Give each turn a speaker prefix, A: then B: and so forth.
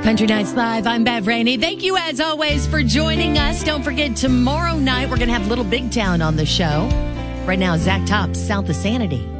A: Country Nights Live, I'm Bev Rainey. Thank you, as always, for joining us. Don't forget, tomorrow night, we're going to have Little Big Town on the show. Right now, Zach Tops, South of Sanity.